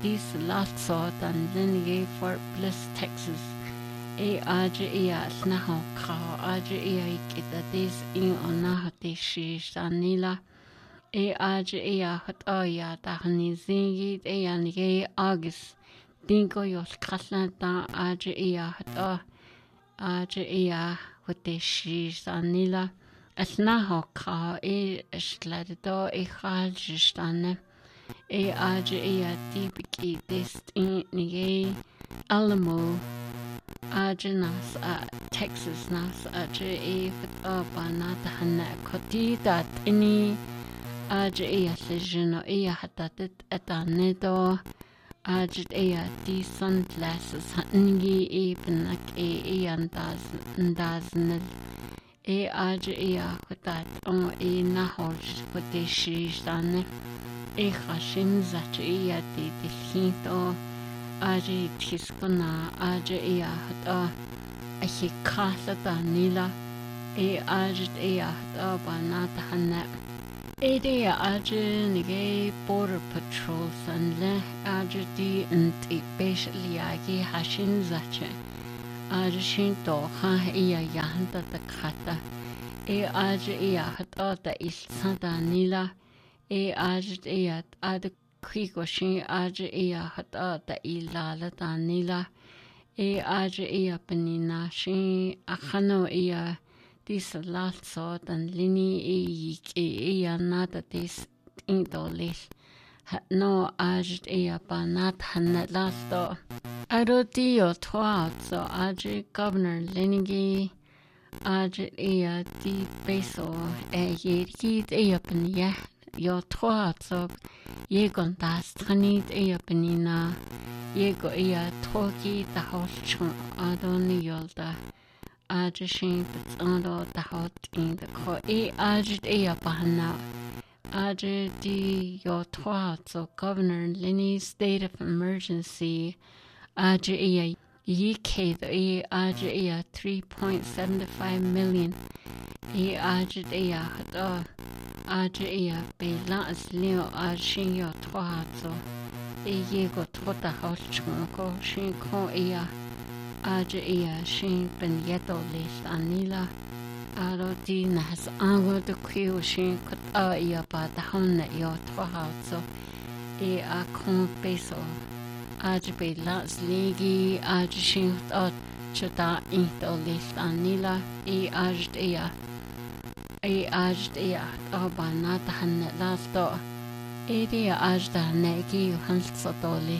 These lots of than Linny Fort Bliss, Texas. Aja snaho ka aja kita this in onahati shi sanila. Aja hat oya tahani zingi nige August. Dingo yos kaslanta aja hat aja hote shi sanila. Snaho ka slado hajistane. Aja tipiki dist in nige Alamo. Nas Texas nas aja banata hana koti dat ini aja sejeno hatatit etanedo aja di sunglasses hangi benak andaznel aja hotat on nahoj hoteshi stane khashin zacha di dilhinto aja tiskona aja hata kala danila aja hata banata hana aja nige border patrol sanle aja di anti basically hashin zache aja shinto ha yahanta ta khata aja hata ta isada nila aja ad Kwigoshin aja hata ta ilala danila aja penina shin akhano this latso dan lini nada this indolis no aja banat hanalasto arodio twa so aja governor linigi aja di beso yedi penya yo twa so yegon das tranit penina yego toki the house adoni yolda aja shin ando the hot in the ko aja bahana aja di yo twa so governor Lenny state of emergency aja yike the aja 3.75 million aja hada aja bela aslio aja yo twa so yego tota house ko shin ko aja shin ben yeto lis anila aro di nas ango de kyo shin kota ba da honna yo twa so a kon peso aja bela sligi aja shin chota into lis anila aja banata hanna lasto ajda neki hansa doli